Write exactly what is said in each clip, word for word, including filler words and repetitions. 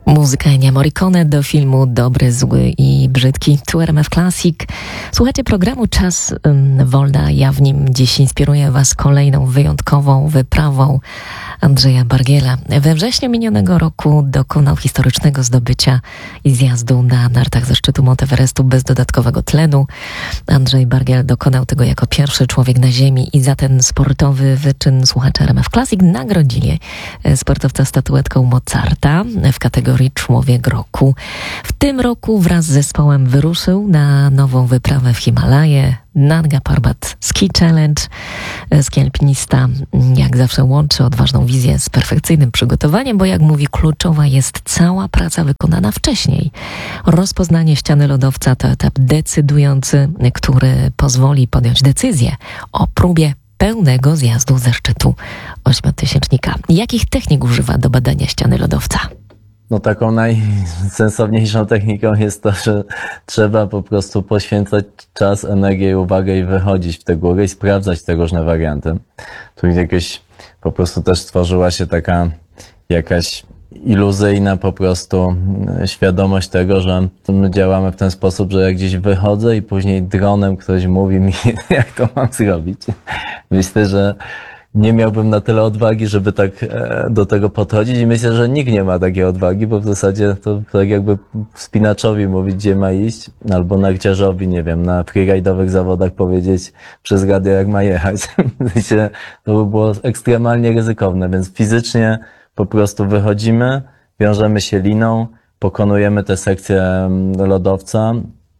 Muzyka Ennio Morricone do filmu Dobry, Zły i Brzydki. Tu R M F Classic. Słuchajcie programu Czas um, Wolna. Ja w nim dziś inspiruję Was kolejną wyjątkową wyprawą Andrzeja Bargiela. We wrześniu minionego roku dokonał historycznego zdobycia i zjazdu na nartach ze szczytu Mount Everestu bez dodatkowego tlenu. Andrzej Bargiel dokonał tego jako pierwszy człowiek na ziemi i za ten sportowy wyczyn słuchacze R M F Classic nagrodzili sportowca statuetką Mozarta w kategorii Człowiek Roku. W tym roku wraz z zespołem wyruszył na nową wyprawę w Himalaje. Nanga Parbat Ski Challenge. Ski alpinista jak zawsze łączy odważną wizję z perfekcyjnym przygotowaniem, bo jak mówi, kluczowa jest cała praca wykonana wcześniej. Rozpoznanie ściany lodowca to etap decydujący, który pozwoli podjąć decyzję o próbie pełnego zjazdu ze szczytu ośmiotysięcznika. Jakich technik używa do badania ściany lodowca? No taką najsensowniejszą techniką jest to, że trzeba po prostu poświęcać czas, energię i uwagę i wychodzić w te góry i sprawdzać te różne warianty. Tu jakieś po prostu też stworzyła się taka jakaś iluzyjna po prostu świadomość tego, że my działamy w ten sposób, że jak gdzieś wychodzę i później dronem ktoś mówi mi, jak to mam zrobić. Myślę, że nie miałbym na tyle odwagi, żeby tak do tego podchodzić i myślę, że nikt nie ma takiej odwagi, bo w zasadzie to tak jakby wspinaczowi mówić, gdzie ma iść, albo narciarzowi, nie wiem, na freeride'owych zawodach powiedzieć przez radio, jak ma jechać. Myślę, to by było ekstremalnie ryzykowne, więc fizycznie po prostu wychodzimy, wiążemy się liną, pokonujemy tę sekcję lodowca,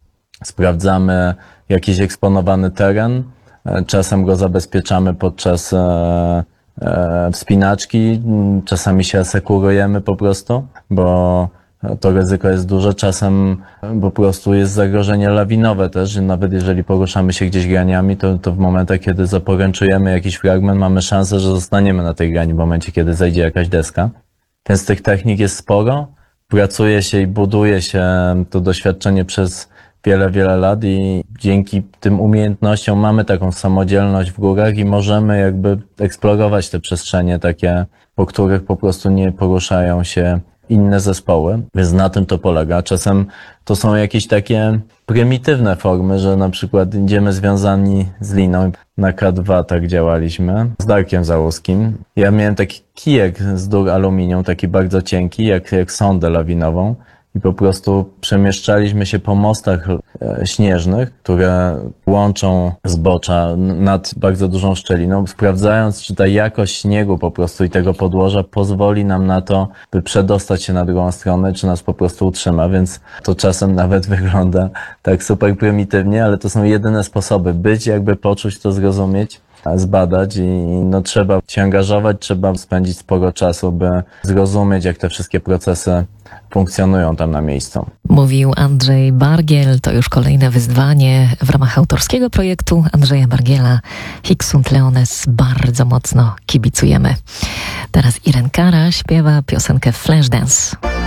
sprawdzamy jakiś eksponowany teren, czasem go zabezpieczamy podczas e, e, wspinaczki, czasami się asekurujemy po prostu, bo to ryzyko jest duże, czasem po prostu jest zagrożenie lawinowe też, nawet jeżeli poruszamy się gdzieś graniami, to, to w momentach, kiedy zaporęczujemy jakiś fragment, mamy szansę, że zostaniemy na tej grani w momencie, kiedy zejdzie jakaś deska. Więc tych technik jest sporo, pracuje się i buduje się to doświadczenie przez wiele, wiele lat i dzięki tym umiejętnościom mamy taką samodzielność w górach i możemy jakby eksplorować te przestrzenie takie, po których po prostu nie poruszają się inne zespoły, więc na tym to polega. Czasem to są jakieś takie prymitywne formy, że na przykład idziemy związani z liną. Na K dwa tak działaliśmy z Darkiem Załuskim. Ja miałem taki kijek z dur aluminium, taki bardzo cienki, jak, jak sondę lawinową. I po prostu przemieszczaliśmy się po mostach śnieżnych, które łączą zbocza nad bardzo dużą szczeliną, sprawdzając, czy ta jakość śniegu po prostu i tego podłoża pozwoli nam na to, by przedostać się na drugą stronę, czy nas po prostu utrzyma, więc to czasem nawet wygląda tak super prymitywnie, ale to są jedyne sposoby być, jakby poczuć to, zrozumieć, zbadać i no trzeba się angażować, trzeba spędzić sporo czasu, by zrozumieć, jak te wszystkie procesy funkcjonują tam na miejscu. Mówił Andrzej Bargiel. To już kolejne wyzwanie w ramach autorskiego projektu Andrzeja Bargiela. Hic sunt Leones. Bardzo mocno kibicujemy. Teraz Irene Cara śpiewa piosenkę Flashdance.